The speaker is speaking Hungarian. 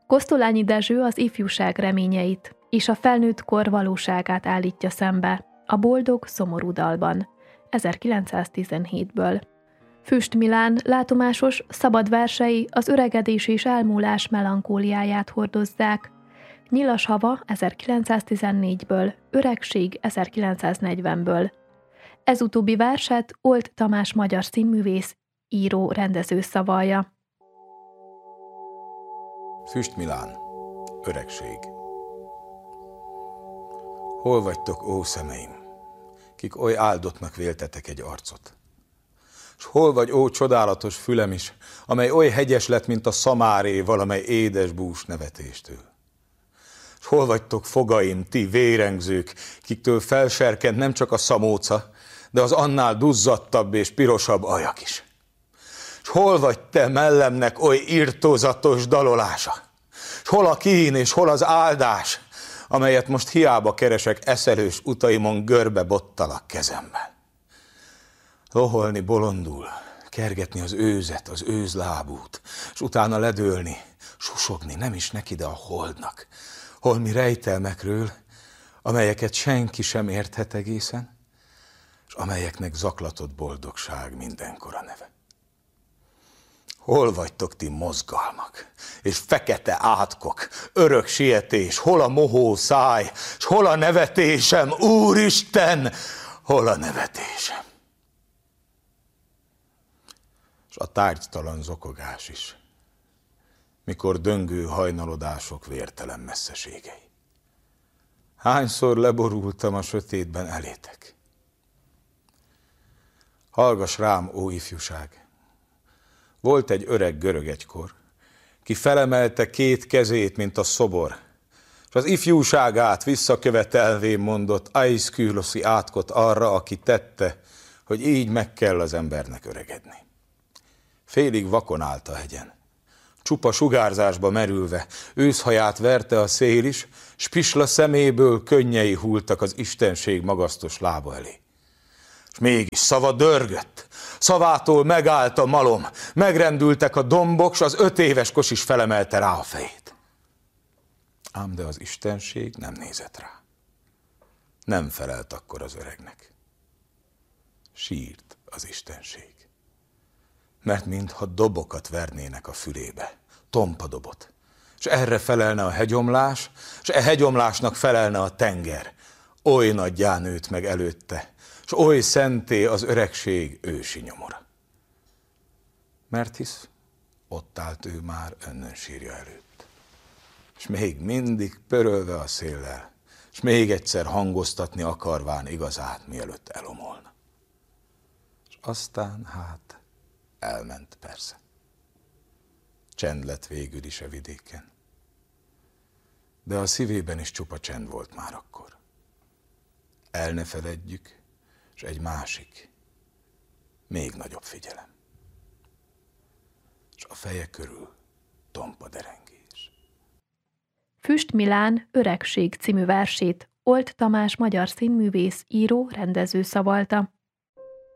Kosztolányi Dezső az ifjúság reményeit és a felnőtt kor valóságát állítja szembe a Boldog, szomorú dalban, 1917-ből. Füst Milán látomásos, szabad versei az öregedés és elmúlás melankóliáját hordozzák. Nyilas hava 1914-ből, Öregség 1940-ből. Ez utóbbi verset Old Tamás magyar színművész, író, rendező szavalja. Füst Milán, Öregség. Hol vagytok, ó szemeim, kik oly áldottnak véltetek egy arcot? S hol vagy, ó csodálatos fülem is, amely oly hegyes lett, mint a szamáré valamely édes bús nevetéstől? S hol vagytok, fogaim, ti vérengzők, kiktől felserkent nem csak a szamóca, de az annál duzzadtabb és pirosabb ajak is? S hol vagy te mellemnek oly irtózatos dalolása? S hol a kín és hol az áldás, amelyet most hiába keresek eszelős utaimon görbe bottal a kezemben? Loholni bolondul, kergetni az őzet, az őzlábút, s utána ledőlni, susogni nem is neki, de a holdnak, holmi rejtelmekről, amelyeket senki sem érthet egészen, s amelyeknek zaklatott boldogság mindenkor a neve. Hol vagytok ti mozgalmak, és fekete átkok, örök sietés, hol a mohó száj, s hol a nevetésem, Úristen, hol a nevetésem? És a tárgytalan zokogás is, mikor döngő hajnalodások vértelen messzeségei. Hányszor leborultam a sötétben elétek? Hallgass rám, ó ifjúság! Volt egy öreg görög egykor, ki felemelte két kezét, mint a szobor, és az ifjúságát visszakövetelvén mondott aiszküloszi átkot arra, aki tette, hogy így meg kell az embernek öregedni. Félig vakon állt a hegyen, csupa sugárzásba merülve, őszhaját verte a szél is, s pisla szeméből könnyei hultak az istenség magasztos lába elé. És mégis szava dörgött, szavától megállt a malom, megrendültek a dombok, s az 5 éves kosis felemelte rá a fejét. Ám de az istenség nem nézett rá. Nem felelt akkor az öregnek. Sírt az istenség. Mert mintha dobokat vernének a fülébe, tompa dobot, és erre felelne a hegyomlás, és e hegyomlásnak felelne a tenger. Oly nagyján nőtt meg előtte, s oly szenté az öregség ősi nyomora. Mert hisz ott állt ő már önnön sírja előtt, és még mindig pörölve a széllel, és még egyszer hangoztatni akarván igazát, mielőtt elomolna. És aztán hát elment persze. Csend lett végül is a vidéken, de a szívében is csupa csend volt már akkor. El ne feledjük, és egy másik, még nagyobb figyelem. És a feje körül tompa derengés. Füst Milán, Öregség című versét Old Tamás magyar színművész, író, rendező szavalta.